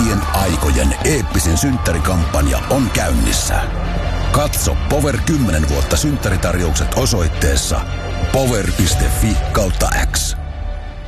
kaikkien aikojen eeppisin synttärikampanja on käynnissä. Katso Power 10 vuotta synttäritarjoukset osoitteessa power.fi/X.